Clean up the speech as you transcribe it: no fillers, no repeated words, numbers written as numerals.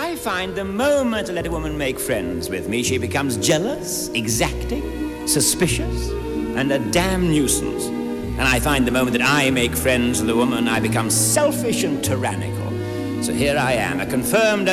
I find the moment I let a woman make friends with me, she becomes jealous, exacting, suspicious, and a damn nuisance. And I find the moment that I make friends with a woman, I become selfish and tyrannical. So here I am, a confirmed